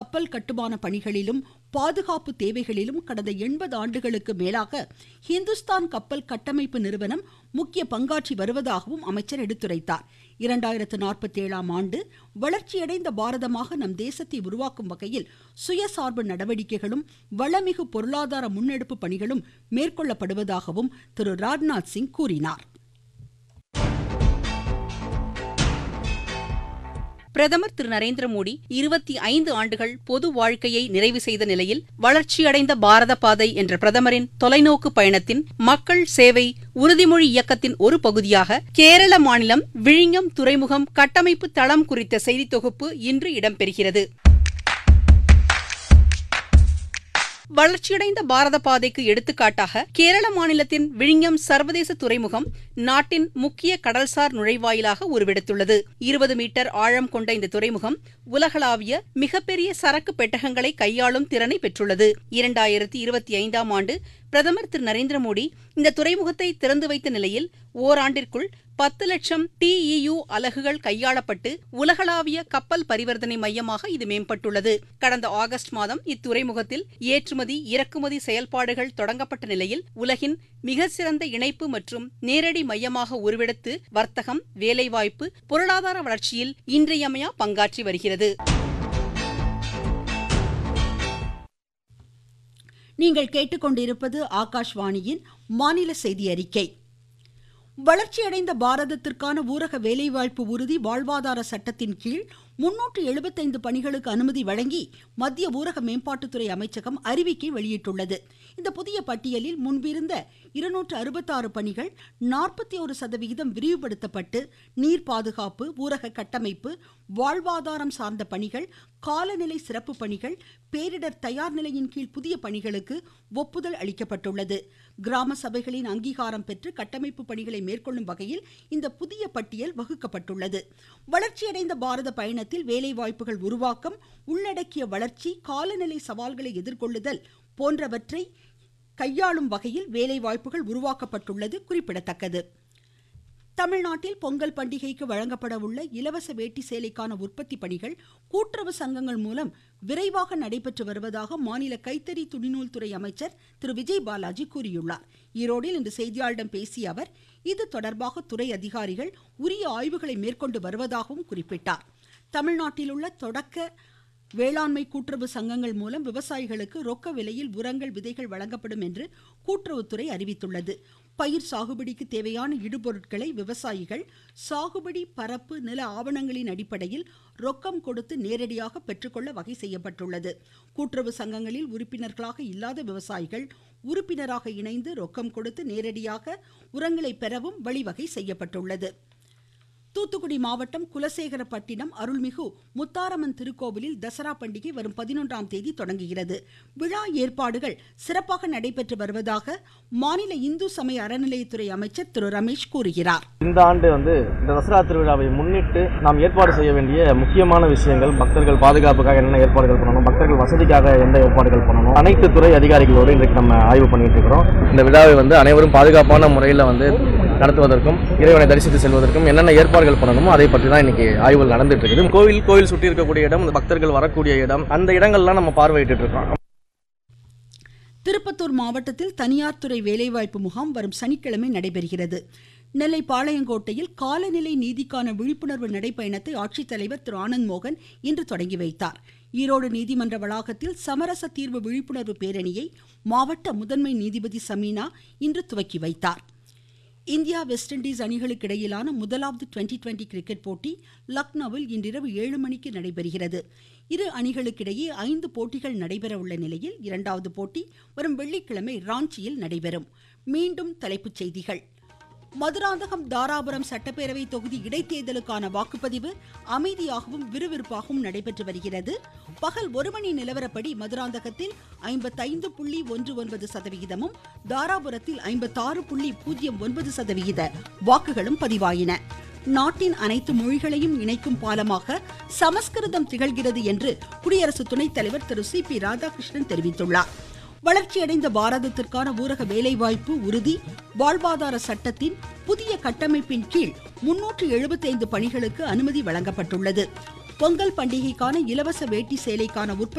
கப்பல் கட்டுமான பணிகளிலும் பாதுகாப்பு தேவைகளிலும் கடந்த 80 ஆண்டுகளுக்கு மேலாக ஹிந்துஸ்தான் கப்பல் கட்டமைப்பு நிறுவனம் முக்கிய பங்காற்றி வருவதாகவும் அமைச்சர் எடுத்துரைத்தார். 2047ஆம் ஆண்டு வளர்ச்சியடைந்த பாரதமாக நம் தேசத்தை உருவாக்கும் வகையில் சுயசார்பு நடவடிக்கைகளும் வளமிகு பொருளாதார முன்னெடுப்பு பணிகளும் மேற்கொள்ளப்படுவதாகவும் திரு ராஜ்நாத் சிங் கூறினார். பிரதமர் திரு நரேந்திர மோடி 25 ஆண்டுகள் பொது வாழ்க்கையை நிறைவு செய்த நிலையில் வளர்ச்சியடைந்த பாரத பாதை என்ற பிரதமரின் தொலைநோக்கு பயணத்தின் மக்கள் சேவை உறுதிமொழி இயக்கத்தின் ஒரு பகுதியாக கேரள மாநிலம் விழிஞம் துறைமுகம் கட்டமைப்பு தளம் குறித்த செய்தி தொகுப்பு இன்று இடம்பெறுகிறது. வளர்ச்சியடைந்த பாரத பாதைக்கு எடுத்துக்காட்டாக கேரள மாநிலத்தின் விழிஞம் சர்வதேச துறைமுகம் நாட்டின் முக்கிய கடல்சார் நுழைவாயிலாக உருவெடுத்துள்ளது. 20 மீட்டர் ஆழம் கொண்ட இந்த துறைமுகம் உலகளாவிய மிகப்பெரிய சரக்கு பெட்டகங்களை கையாளும் திறனை பெற்றுள்ளது. 2025ஆம் ஆண்டு பிரதமர் திரு நரேந்திர மோடி இந்த துறைமுகத்தை திறந்து வைத்த நிலையில் ஓராண்டிற்குள் 10 லட்சம் TEU அலகுகள் கையாளப்பட்டு உலகளாவிய கப்பல் பரிவர்த்தனை மையமாக இது மேம்பட்டுள்ளது. கடந்த ஆகஸ்ட் மாதம் இத்துறைமுகத்தில் ஏற்றுமதி இறக்குமதி செயல்பாடுகள் தொடங்கப்பட்ட நிலையில் உலகின் மிக சிறந்த இணைப்பு மற்றும் நேரடி மையமாக உருவெடுத்து வர்த்தகம், வேலைவாய்ப்பு, பொருளாதார வளர்ச்சியில் இன்றியமையா பங்காற்றி வருகிறது. நீங்கள் கேட்டுக்கொண்டிருப்பது ஆகாஷ்வாணியின் மாநில செய்தி அறிக்கை. வளர்ச்சியடைந்த பாரதத்திற்கான ஊரக வேலைவாய்ப்பு உறுதி வாழ்வாதார சட்டத்தின் கீழ் 375 பணிகளுக்கு அனுமதி வழங்கி மத்திய ஊரக மேம்பாட்டுத்துறை அமைச்சகம் அறிவிக்கை வெளியிட்டுள்ளது. இந்த புதிய பட்டியலில் முன்பிருந்த 266 பணிகள் 41% விரிவுபடுத்தப்பட்டு நீர் பாதுகாப்பு, ஊரக கட்டமைப்பு, வாழ்வாதாரம் சார்ந்த பணிகள், காலநிலை சிறப்பு பணிகள், பேரிடர் தயார் நிலையின் கீழ் புதிய பணிகளுக்கு ஒப்புதல் அளிக்கப்பட்டுள்ளது. கிராம சபைகளின் அங்கீகாரம் பெற்று கட்டமைப்பு பணிகளை மேற்கொள்ளும் வகையில் இந்த புதிய பட்டியல் வகுக்கப்பட்டுள்ளது. வளர்ச்சியடைந்த பாரத பயணத்தில் வேலை வாய்ப்புகள் உருவாக்கம், உள்ளடக்கிய வளர்ச்சி, காலநிலை சவால்களை எதிர்கொள்ளுதல் போன்றவற்றை கையாளும் வகையில் வேலை வாய்ப்புகள் உருவாக்கப்பட்டுள்ளது குறிப்பிடத்தக்கது. தமிழ்நாட்டில் பொங்கல் பண்டிகைக்கு வழங்கப்பட உள்ள இலவச வேட்டி சேலைக்கான உற்பத்தி பணிகள் கூட்டுறவு சங்கங்கள் மூலம் விரைவாக நடைபெற்று வருவதாக மாநில கைத்தறி துணிநூல் துறை அமைச்சர் திரு விஜய் பாலாஜி கூறியுள்ளார். ஈரோடில் இன்று செய்தியாளர்களிடம் பேசிய அவர் இது தொடர்பாக துறை அதிகாரிகள் உரிய ஆய்வுகளை மேற்கொண்டு வருவதாகவும் குறிப்பிட்டார். தமிழ்நாட்டில் உள்ள தொடக்க வேளாண்மை கூட்டுறவு சங்கங்கள் மூலம் விவசாயிகளுக்கு ரொக்க விலையில் உரங்கள், விதைகள் வழங்கப்படும் என்று கூட்டுறவுத்துறை அறிவித்துள்ளது. பயிர் சாகுபடிக்கு தேவையான இடுபொருட்களை விவசாயிகள் சாகுபடி பரப்பு நில ஆவணங்களின் அடிப்படையில் ரொக்கம் கொடுத்து நேரடியாக பெற்றுக்கொள்ள வகை செய்யப்பட்டுள்ளது. கூட்டுறவு சங்கங்களில் உறுப்பினர்களாக இல்லாத விவசாயிகள் உறுப்பினராக இணைந்து ரொக்கம் கொடுத்து நேரடியாக உரங்களை பெறவும் வழிவகை செய்யப்பட்டுள்ளது. தூத்துக்குடி மாவட்டம் குலசேகரப்பட்டினம் அருள்மிகு முத்தாரம்மன் திருக்கோவிலில் தசரா பண்டிகை வரும் 11ஆம் தேதி தொடங்குகிறது. விழா ஏற்பாடுகள் சிறப்பாக நடைபெற்று வருவதாக மாநில இந்து சமய அறநிலையத்துறை அமைச்சர் திரு ரமேஷ் கூறுகிறார். இந்த ஆண்டு இந்த தசரா திருவிழாவை முன்னிட்டு நாம் ஏற்பாடு செய்ய வேண்டிய முக்கியமான விஷயங்கள், பக்தர்கள் பாதுகாப்புக்காக என்னென்ன ஏற்பாடுகள் பண்ணணும், பக்தர்கள் வசதிக்காக எந்த ஏற்பாடுகள் பண்ணணும், அனைத்து துறை அதிகாரிகளோடு இன்றைக்கு நம்ம ஆய்வு பண்ணிட்டு இருக்கிறோம். இந்த விழாவை அனைவரும் பாதுகாப்பான முறையில் நடத்துவதற்கும் இறைவனை தரிசித்து செல்வதற்கும் என்னென்ன ஏற்பாடுகள் பண்ணணுமோ அதை பற்றி தான் இன்னைக்கு ஆய்வுகள் நடந்துட்டு இருக்குது. கோவில் சுற்றி இருக்கக்கூடிய இடம், பக்தர்கள் வரக்கூடிய இடம், அந்த இடங்கள்லாம் நம்ம பார்வையிட்டு இருக்கோம். திருப்பத்தூர் மாவட்டத்தில் தனியார் துறை வேலைவாய்ப்பு முகாம் வரும் சனிக்கிழமை நடைபெறுகிறது. நெல்லை பாளையங்கோட்டையில் காலநிலை நீதிக்கான விழிப்புணர்வு நடைபயணத்தை ஆட்சித்தலைவர் திரு ஆனந்த் மோகன் இன்று தொடங்கி வைத்தார். ஈரோடு நீதிமன்ற வளாகத்தில் சமரச தீர்வு விழிப்புணர்வு பேரணியை மாவட்ட முதன்மை நீதிபதி சமீனா இன்று துவக்கி வைத்தார். இந்தியா வெஸ்ட் இண்டீஸ் அணிகளுக்கு இடையிலான முதலாவது 2020 கிரிக்கெட் போட்டி லக்னோவில் இன்றிரவு 7 மணிக்கு நடைபெறுகிறது. இரு அணிகளுக்கிடையே 5 போட்டிகள் நடைபெற உள்ள நிலையில் இரண்டாவது போட்டி வரும் வெள்ளிக்கிழமை ராஞ்சியில் நடைபெறும். மீண்டும் தலைப்புச் செய்திகள். மதுராந்தகம் தாராபுரம் சட்டப்பேரவை தொகுதி இடைத்தேர்தலுக்கான வாக்குப்பதிவு அமைதியாகவும் விறுவிறுப்பாகவும் நடைபெற்று வருகிறது. பகல் 1 மணி நிலவரப்படி மதுராந்தகத்தில் 55.19% தாராபுரத்தில் 56.09% வாக்குகளும் பதிவாயின. நாட்டின் அனைத்து மொழிகளையும் இணைக்கும் பாலமாக சமஸ்கிருதம் திகழ்கிறது என்று குடியரசு துணைத் தலைவர் திரு CP ராதாகிருஷ்ணன் தெரிவித்துள்ளார். வளர்ச்சியடைந்த பாரதத்திற்கான ஊரக வேலைவாய்ப்பு உறுதி வாழ்வாதார சட்டத்தின் புதிய கட்டமைப்பின் கீழ் 375 பணிகளுக்கு அனுமதி வழங்கப்பட்டுள்ளது. பொங்கல் பண்டிகைக்கான இலவச வேட்டி சேலைக்கான உற்பத்தி